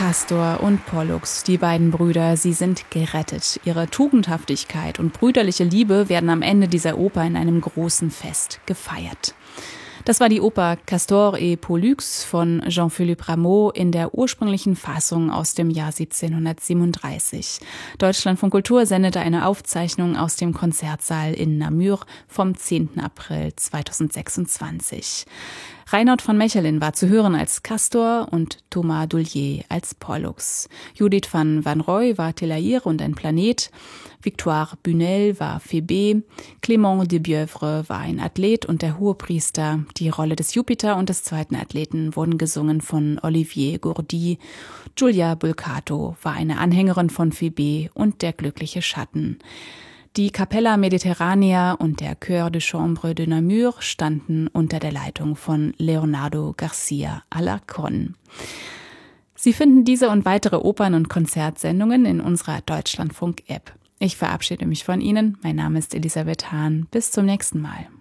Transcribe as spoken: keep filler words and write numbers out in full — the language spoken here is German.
Castor und Pollux, die beiden Brüder, sie sind gerettet. Ihre Tugendhaftigkeit und brüderliche Liebe werden am Ende dieser Oper in einem großen Fest gefeiert. Das war die Oper Castor et Pollux von Jean-Philippe Rameau in der ursprünglichen Fassung aus dem Jahr siebzehnhundertsiebenunddreißig. Deutschlandfunk Kultur sendete eine Aufzeichnung aus dem Konzertsaal in Namur vom zehnten April zweitausendsechsundzwanzig. Reinhold von Mechelin war zu hören als Castor und Thomas Doullier als Pollux. Judith van Wanrooy war Telaïr und ein Planet, Victoire Bunel war Phébé, Clément de Bieuvre war ein Athlet und der Hohepriester. Die Rolle des Jupiter und des zweiten Athleten wurden gesungen von Olivier Gourdy. Giulia Bulcato war eine Anhängerin von Phébé und der glückliche Schatten. Die Capella Mediterranea und der Chœur de Chambre de Namur standen unter der Leitung von Leonardo Garcia Alarcón. Sie finden diese und weitere Opern- und Konzertsendungen in unserer Deutschlandfunk-App. Ich verabschiede mich von Ihnen. Mein Name ist Elisabeth Hahn. Bis zum nächsten Mal.